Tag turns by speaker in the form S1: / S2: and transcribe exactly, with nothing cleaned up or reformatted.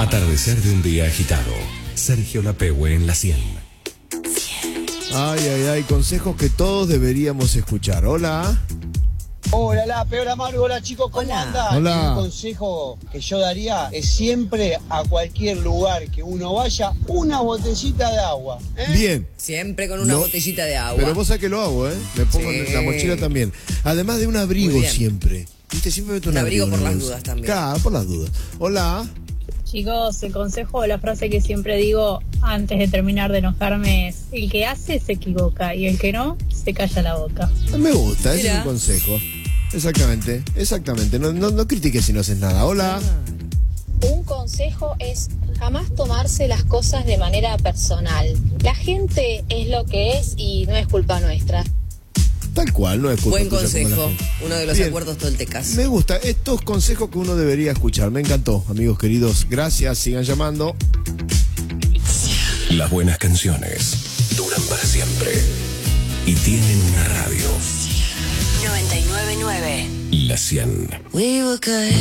S1: Atardecer de un día agitado. Sergio Lapehue en la cien.
S2: Ay, ay, ay, consejos que todos deberíamos escuchar. Hola.
S3: Hola, la peor Maru, hola chicos, ¿cómo
S4: Hola.
S3: andan?
S2: Hola.
S3: Un consejo que yo daría es siempre a cualquier lugar que uno vaya, una botellita de agua. ¿eh?
S2: Bien.
S4: Siempre con una
S2: No,
S4: botellita de agua.
S2: Pero vos sabés que lo hago, ¿eh? Me pongo
S4: Sí.
S2: en la mochila también. Además de un
S4: Muy
S2: abrigo
S4: bien.
S2: siempre. ¿Viste? Siempre meto un,
S4: Un abrigo por
S2: en la
S4: las
S2: bolsa.
S4: dudas también.
S2: Claro, por las dudas. Hola.
S5: Chicos, el consejo o la frase que siempre digo antes de terminar de enojarme es: el que hace se equivoca y el que no se calla la boca.
S2: Me gusta, ese
S4: Mira.
S2: es un consejo. Exactamente, exactamente. No, no, no critiques si no haces nada. Hola.
S6: Un consejo es jamás tomarse las cosas de manera personal. La gente es lo que es y no es culpa nuestra.
S2: Tal cual, no es culpa
S4: Buen
S2: tuya como la
S4: consejo.
S2: gente.
S4: Uno de los
S2: Bien.
S4: acuerdos toltecas.
S2: Me gusta, estos consejos que uno debería escuchar. Me encantó, amigos queridos. Gracias, sigan llamando.
S1: Las buenas canciones duran para siempre. Y tienen una radio.
S7: noventa y nueve punto nueve.
S1: La cien.
S7: We were good.